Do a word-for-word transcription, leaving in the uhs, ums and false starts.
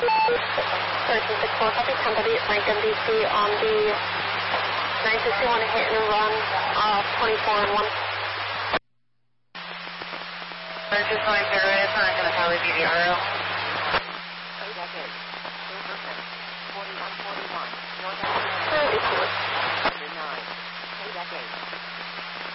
thirteen six four, copy, somebody at Franklin, D C on the nine sixty-one hit and run off twenty-four and one. Purchase going through it, it's not going to probably be the R O. forty-one forty-one, North thirty-four. nine, K deck eight.